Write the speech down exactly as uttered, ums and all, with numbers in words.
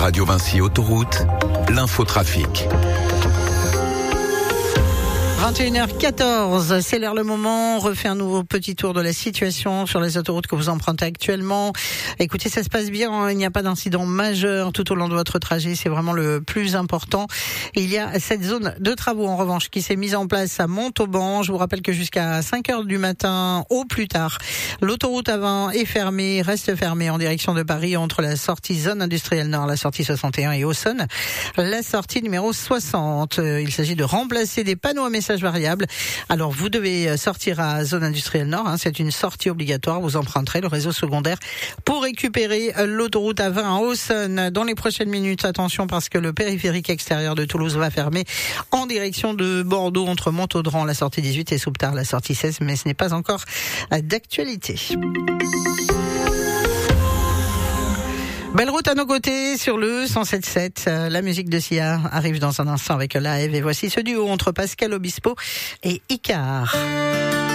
Radio Vinci Autoroute, l'infotrafic. vingt et une heures quatorze, c'est l'heure le moment. On refait un nouveau petit tour de la situation sur les autoroutes que vous empruntez actuellement. Écoutez, ça se passe bien, il n'y a pas d'incident majeur tout au long de votre trajet, c'est vraiment le plus important. Il y a cette zone de travaux en revanche qui s'est mise en place à Montauban. Je vous rappelle que jusqu'à cinq heures du matin au plus tard, l'autoroute A vingt est fermée, reste fermée en direction de Paris entre la sortie zone industrielle nord, la sortie soixante et un et Auxonne, la sortie numéro soixante. Il s'agit de remplacer des panneaux à messages variable. Alors vous devez sortir à zone industrielle nord, hein, c'est une sortie obligatoire, vous emprunterez le réseau secondaire pour récupérer l'autoroute A vingt à Auxonne dans les prochaines minutes. Attention parce que le périphérique extérieur de Toulouse va fermer en direction de Bordeaux entre Montaudran, la sortie dix-huit et Souptard, la sortie seize, mais ce n'est pas encore d'actualité. Belle route à nos côtés sur le cent sept sept. La musique de Sia arrive dans un instant avec Live. Et voici ce duo entre Pascal Obispo et Icar.